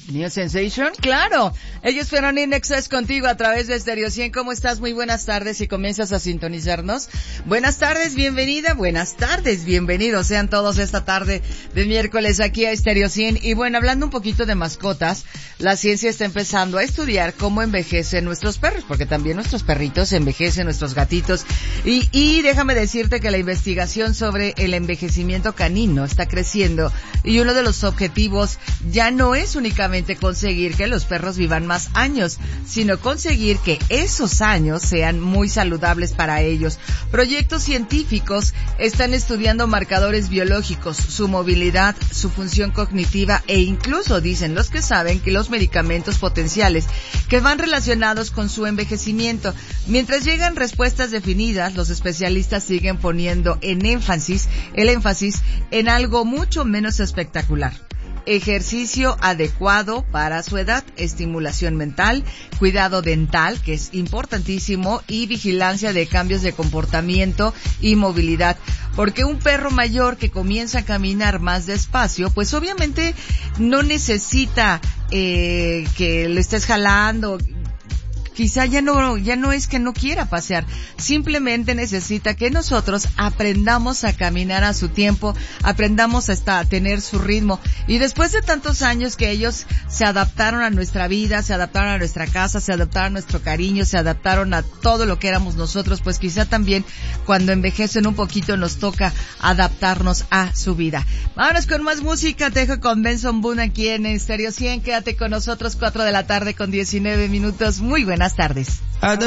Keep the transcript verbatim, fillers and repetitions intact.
New Sensation, claro. Ellos fueron In Excess contigo a través de Stereo cien. ¿Cómo estás? Muy buenas tardes. Si comienzas a sintonizarnos. Buenas tardes, bienvenida. Buenas tardes, bienvenidos sean todos esta tarde de miércoles aquí a Stereo cien. Y bueno, hablando un poquito de mascotas, la ciencia está empezando a estudiar cómo envejecen nuestros perros, porque también nuestros perritos envejecen, nuestros gatitos. Y, y déjame decirte que la investigación sobre el envejecimiento canino está creciendo. Y uno de los objetivos ya no es únicamente conseguir que los perros vivan más años, sino conseguir que esos años sean muy saludables para ellos. Proyectos científicos están estudiando marcadores biológicos, su movilidad, su función cognitiva e incluso, dicen los que saben, que los medicamentos potenciales que van relacionados con su envejecimiento. Mientras llegan respuestas definidas, los especialistas siguen poniendo en énfasis, el énfasis en algo mucho menos espectacular. Ejercicio adecuado para su edad, estimulación mental, cuidado dental, que es importantísimo, y vigilancia de cambios de comportamiento y movilidad. Porque un perro mayor que comienza a caminar más despacio, pues obviamente no necesita eh, que lo estés jalando. Quizá ya no, ya no es que no quiera pasear, simplemente necesita que nosotros aprendamos a caminar a su tiempo, aprendamos hasta a tener su ritmo. Y después de tantos años que ellos se adaptaron a nuestra vida, se adaptaron a nuestra casa, se adaptaron a nuestro cariño, se adaptaron a todo lo que éramos nosotros, pues quizá también cuando envejecen un poquito nos toca adaptarnos a su vida. Vámonos con más música, te dejo con Benson Boone aquí en Stereo cien, quédate con nosotros, cuatro de la tarde con diecinueve minutos, muy buenas tardes. At the